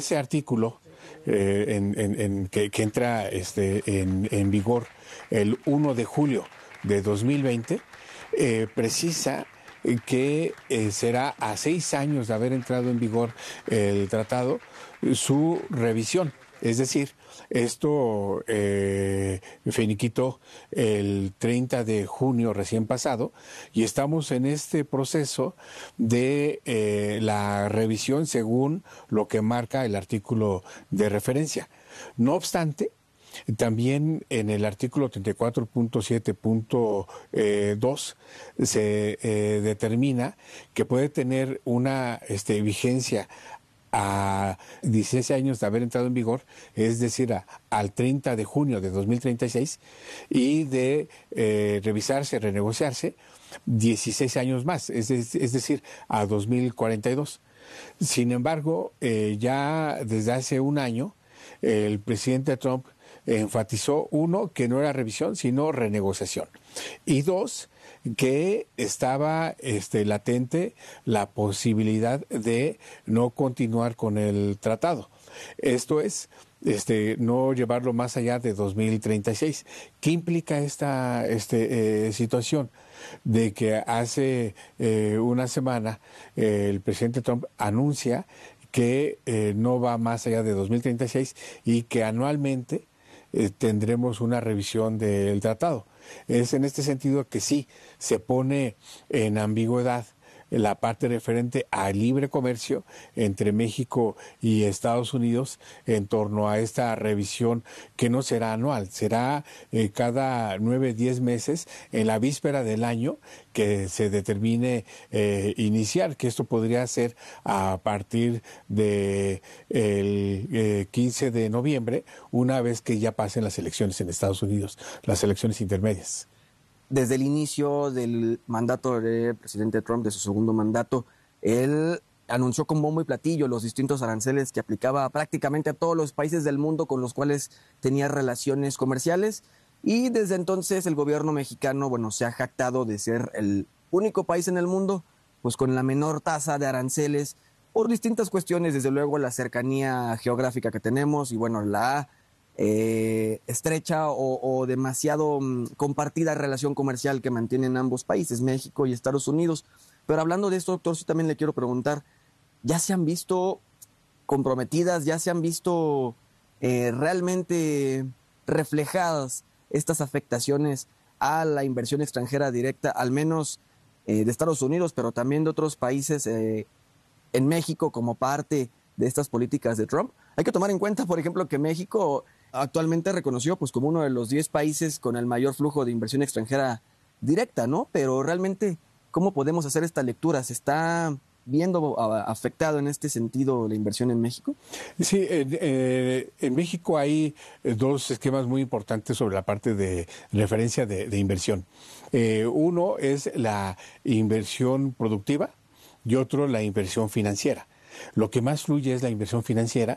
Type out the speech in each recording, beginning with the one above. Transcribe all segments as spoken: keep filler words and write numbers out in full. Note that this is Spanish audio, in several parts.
ese artículo eh, en, en, en, que, que entra este, en, en vigor el primero de julio de dos mil veinte, eh, precisa que eh, será a seis años de haber entrado en vigor el tratado su revisión. Es decir, esto eh, finiquitó el treinta de junio recién pasado y estamos en este proceso de eh, la revisión según lo que marca el artículo de referencia. No obstante, también en el artículo treinta y cuatro punto siete punto dos se eh, determina que puede tener una este, vigencia a dieciséis años de haber entrado en vigor, es decir, a, al treinta de junio de dos mil treinta y seis, y de eh, revisarse, renegociarse, dieciséis años más, es, de, es decir, a dos mil cuarenta y dos. Sin embargo, eh, ya desde hace un año, el presidente Trump enfatizó, uno, que no era revisión, sino renegociación, y dos, que estaba este, latente la posibilidad de no continuar con el tratado. Esto es, este, no llevarlo más allá de dos mil treinta y seis. ¿Qué implica esta este, eh, situación? De que hace eh, una semana eh, el presidente Trump anuncia que eh, no va más allá de dos mil treinta y seis y que anualmente eh, tendremos una revisión del tratado. Es en este sentido que sí se pone en ambigüedad la parte referente al libre comercio entre México y Estados Unidos en torno a esta revisión que no será anual, será eh, cada nueve, diez meses en la víspera del año que se determine eh, iniciar, que esto podría ser a partir de el eh, quince de noviembre, una vez que ya pasen las elecciones en Estados Unidos, las elecciones intermedias. Desde el inicio del mandato del presidente Trump, de su segundo mandato, él anunció con bombo y platillo los distintos aranceles que aplicaba prácticamente a todos los países del mundo con los cuales tenía relaciones comerciales. Y desde entonces el gobierno mexicano, bueno, se ha jactado de ser el único país en el mundo pues con la menor tasa de aranceles por distintas cuestiones, desde luego la cercanía geográfica que tenemos y bueno, la Eh, estrecha o, o demasiado um, compartida relación comercial que mantienen ambos países, México y Estados Unidos. Pero hablando de esto, doctor, sí también le quiero preguntar, ¿ya se han visto comprometidas, ya se han visto eh, realmente reflejadas estas afectaciones a la inversión extranjera directa, al menos eh, de Estados Unidos, pero también de otros países eh, en México como parte de estas políticas de Trump? Hay que tomar en cuenta, por ejemplo, que México actualmente reconoció pues como uno de los diez países con el mayor flujo de inversión extranjera directa, ¿no? Pero realmente, ¿cómo podemos hacer esta lectura? ¿Se está viendo afectado en este sentido la inversión en México? Sí, eh, eh, en México hay dos esquemas muy importantes sobre la parte de referencia de, de inversión. Eh, uno es la inversión productiva y otro la inversión financiera. Lo que más fluye es la inversión financiera,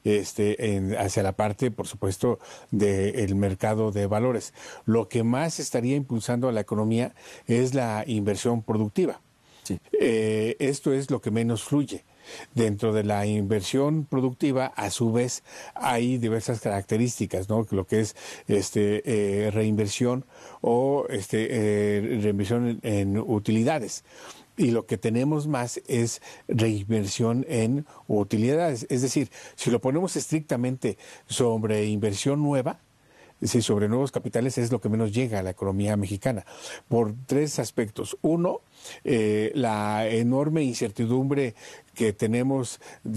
Este, en, hacia la parte, por supuesto, del mercado de valores. Lo que más estaría impulsando a la economía es la inversión productiva. Sí. Eh, esto es lo que menos fluye. Dentro de la inversión productiva, a su vez, hay diversas características, ¿no? Lo que es este, eh, reinversión o este, eh, reinversión en, en utilidades. Y lo que tenemos más es reinversión en utilidades. Es decir, si lo ponemos estrictamente sobre inversión nueva, sí, sobre nuevos capitales, es lo que menos llega a la economía mexicana, por tres aspectos. Uno, eh, la enorme incertidumbre que tenemos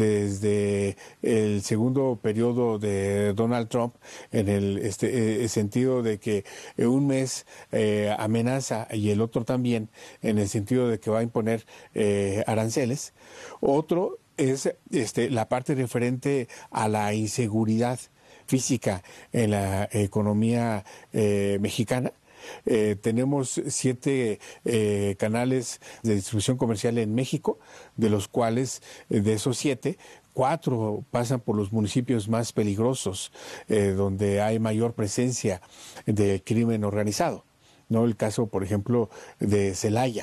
desde el segundo periodo de Donald Trump, en el este, eh, sentido de que un mes eh, amenaza y el otro también, en el sentido de que va a imponer eh, aranceles. Otro es este, la parte referente a la inseguridad física en la economía eh, mexicana. Eh, tenemos siete eh, canales de distribución comercial en México, de los cuales, eh, de esos siete, cuatro pasan por los municipios más peligrosos, eh, donde hay mayor presencia de crimen organizado, ¿no? El caso, por ejemplo, de Celaya,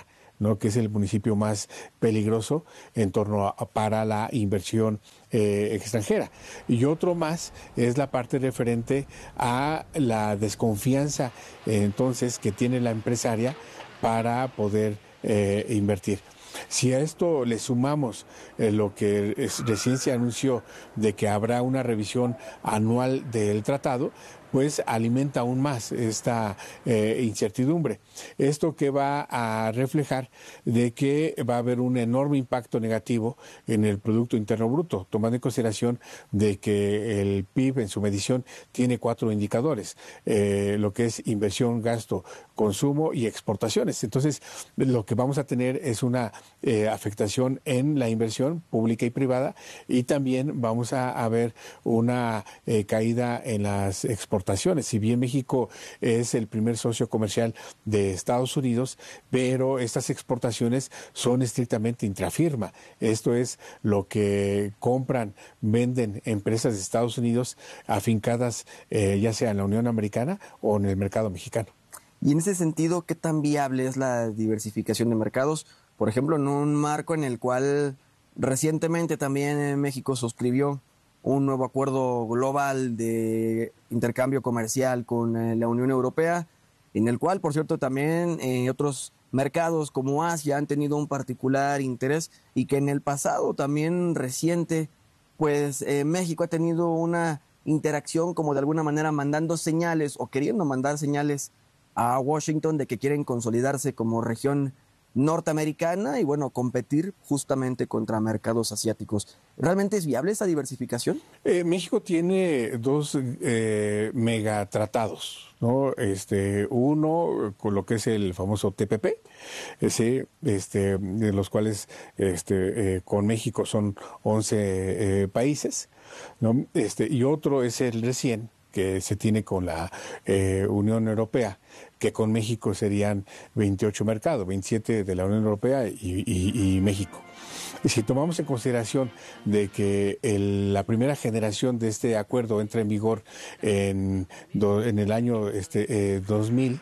¿no? Que es el municipio más peligroso en torno a, para la inversión eh, extranjera. Y otro más es la parte referente a la desconfianza eh, entonces que tiene la empresaria para poder eh, invertir. Si a esto le sumamos eh, lo que es, recién se anunció de que habrá una revisión anual del tratado, pues alimenta aún más esta eh, incertidumbre. Esto que va a reflejar de que va a haber un enorme impacto negativo en el Producto Interno Bruto, tomando en consideración de que el P I B en su medición tiene cuatro indicadores, eh, lo que es inversión, gasto, consumo y exportaciones. Entonces, lo que vamos a tener es una eh, afectación en la inversión pública y privada, y también vamos a, a ver una eh, caída en las exportaciones. Si bien México es el primer socio comercial de Estados Unidos, pero estas exportaciones son estrictamente intrafirma. Esto es lo que compran, venden empresas de Estados Unidos afincadas eh, ya sea en la Unión Americana o en el mercado mexicano. Y en ese sentido, ¿qué tan viable es la diversificación de mercados? Por ejemplo, en un marco en el cual recientemente también México suscribió un nuevo acuerdo global de intercambio comercial con eh, la Unión Europea, en el cual, por cierto, también eh, otros mercados como Asia han tenido un particular interés, y que en el pasado también reciente, pues eh, México ha tenido una interacción como de alguna manera mandando señales o queriendo mandar señales a Washington de que quieren consolidarse como región norteamericana y, bueno, competir justamente contra mercados asiáticos. ¿Realmente es viable esa diversificación? Eh, México tiene dos eh, megatratados, ¿no? Este, uno con lo que es el famoso T P P, ese, este, de los cuales este, eh, con México son once eh, países, ¿no? Este, y otro es el recién que se tiene con la eh, Unión Europea, que con México serían veintiocho mercados, veintisiete de la Unión Europea y, y, y México. Y si tomamos en consideración de que el, la primera generación de este acuerdo entra en vigor en, do, en el año este, eh, dos mil,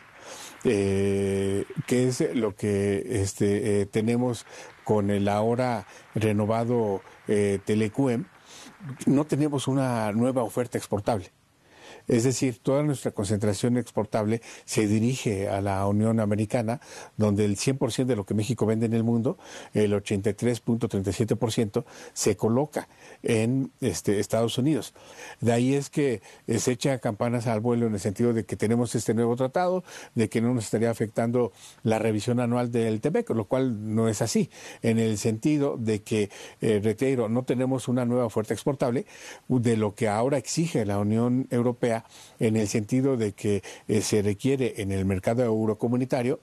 eh, que es lo que este, eh, tenemos con el ahora renovado eh, Telecuem, no tenemos una nueva oferta exportable. Es decir, toda nuestra concentración exportable se dirige a la Unión Americana, donde el cien por ciento de lo que México vende en el mundo, el ochenta y tres punto treinta y siete por ciento, se coloca en este, Estados Unidos. De ahí es que se echa campanas al vuelo en el sentido de que tenemos este nuevo tratado, de que no nos estaría afectando la revisión anual del T P E C, lo cual no es así, en el sentido de que, eh, reitero, no tenemos una nueva oferta exportable de lo que ahora exige la Unión Europea, en el sentido de que eh, se requiere en el mercado eurocomunitario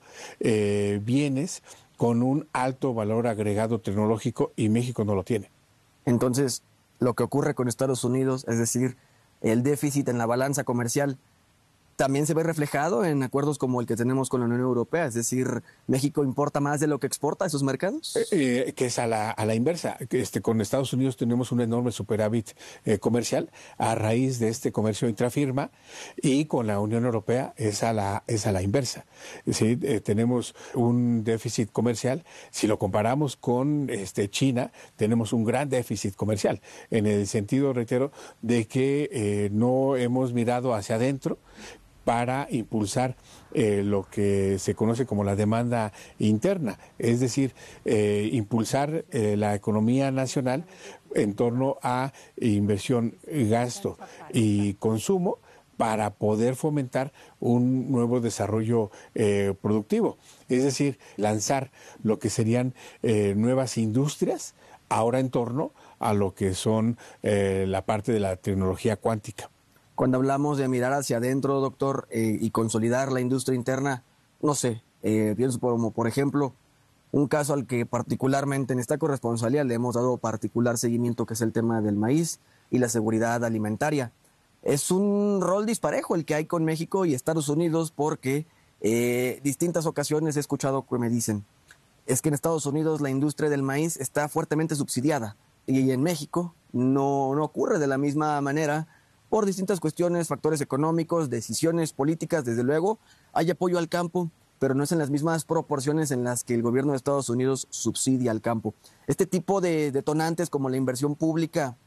eh, bienes con un alto valor agregado tecnológico, y México no lo tiene. Entonces, lo que ocurre con Estados Unidos, es decir, el déficit en la balanza comercial, también se ve reflejado en acuerdos como el que tenemos con la Unión Europea, es decir, ¿México importa más de lo que exporta a esos mercados? Eh, eh, que es a la, a la inversa. Este, con Estados Unidos tenemos un enorme superávit eh, comercial a raíz de este comercio intrafirma, y con la Unión Europea es a la, es a la inversa. ¿Sí? Eh, tenemos un déficit comercial. Si lo comparamos con este, China, tenemos un gran déficit comercial, en el sentido, reitero, de que eh, no hemos mirado hacia adentro para impulsar eh, lo que se conoce como la demanda interna, es decir, eh, impulsar eh, la economía nacional en torno a inversión, gasto y consumo, para poder fomentar un nuevo desarrollo eh, productivo, es decir, lanzar lo que serían eh, nuevas industrias ahora en torno a lo que son eh, la parte de la tecnología cuántica. Cuando hablamos de mirar hacia adentro, doctor, eh, y consolidar la industria interna, no sé, eh, pienso como, por ejemplo, un caso al que particularmente en esta corresponsalía le hemos dado particular seguimiento, que es el tema del maíz y la seguridad alimentaria. Es un rol disparejo el que hay con México y Estados Unidos, porque eh, distintas ocasiones he escuchado que me dicen, es que en Estados Unidos la industria del maíz está fuertemente subsidiada, y en México no, no ocurre de la misma manera, por distintas cuestiones, factores económicos, decisiones políticas. Desde luego, hay apoyo al campo, pero no es en las mismas proporciones en las que el gobierno de Estados Unidos subsidia al campo. Este tipo de detonantes como la inversión pública